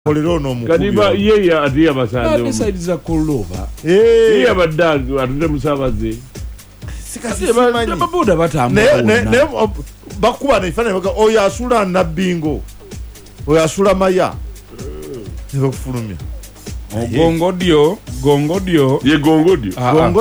Kolero no mu kaniba yeye atiya basanze bisaidiza kulova yeye abaddazi atude musabaze sikasimanyi babuda batamba ne bakuba ne fana baka oya asula na bingo oya asula maya nebafulumya gongodio ye gongodio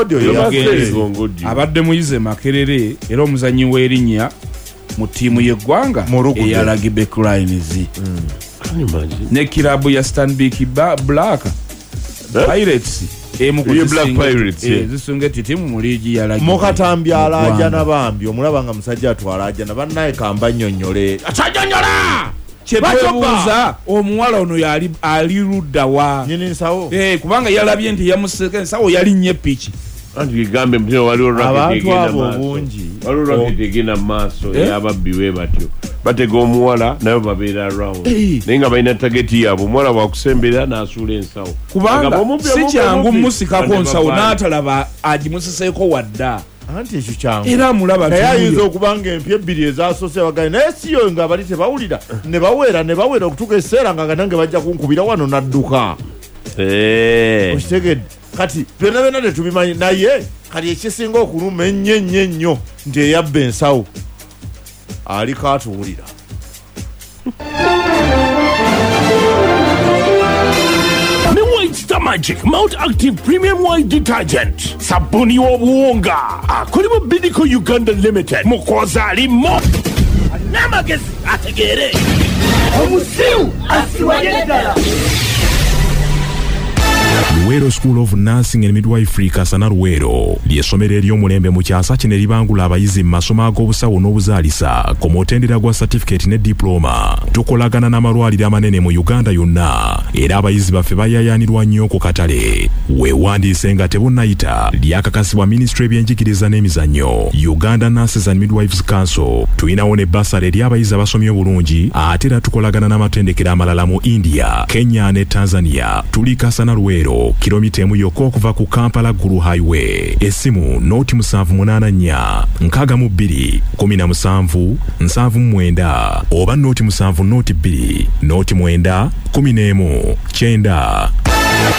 abadde muyize makerere era omuzanyi w'erinnya mu tiimu y'eggwanga eya Rugby Cranes ne kilabu ya Stanbic Black Pirates Black Pirates zisungeti timu mu ligi ya Rugby Mokatambya alaja nabambi omulabanga musajja atwalaja nabannaye kamba nnyonnyole achanyonyola kyebabuuza omuwala ono yali alirudda wa nyini nsawo kubanga yalabye nti yamuseka nsawo yali nnye piki anti gambe mpino waliwo abantu abo bungi waliwo raketegena maaso yababbiwe batyo batega omuwala nayo babeera around naye nga balina tageti yaabwe omuwala bwakusembera n'asuula ensawo kubanga si kyangu musikako nsawo n'atalaba agimusiseeko wadda anti ekyo kyangu era amulaba naye ayinza okubanga empya ebbiri ezasoose bagane naye siyo nga bali tebawulira ne bawera okutuuka ekiseera nga nange bajja kunkubira wano n'adduka okitegedde kati byonna tetubimanyi naye kati ekisinga okuluma ennyo nti eyabba ensawo aliko atuwulira ne White Star Magic Mount Active Premium White Detergent sabuni w'obuwunga akolebwa Bidco Uganda Limited mukoza alimo n'amagezi ategeere omusiru asiwanye ddala. Luwero School of Nursing and Midwifery Kasana Luwero ly'essomero ery'omulembe mu kyasa kino eribangula abayizi mu masomo ag'obusawo n'obuzaalisa ku mutendera gwa certificate ne diploma. Tukolagana n'amalwaliro amanene mu Uganda yonna era abayizi baffe bayayaanirwa nnyo ku katale. Weewandiise nga tebunnayita lyakakasibwa Ministry y'ebyenjigiriza n'emizannyo Uganda Nurses and Midwives Council. Tuyinawo ne basale eri abayizi abasomye obulungi ate era tukolagana n'amatendekero amalala mu India, Kenya ne Tanzania. Tuli Kasana Luwero kilomita emu yokka okuva ku Kampala Gulu Highway. Essimu noti 784 62 17 79 oba noti 7 noti 2 noti 9 11 9